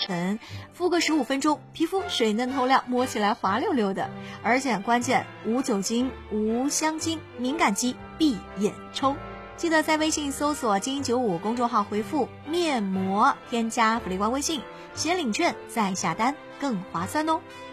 沉，敷个15分钟，皮肤水嫩透亮，摸起来滑溜溜的。而且关键无酒精无香精，敏感肌闭眼抽。记得在微信搜索精英95公众号回复面膜，添加福利官微信，先领券再下单更划算哦。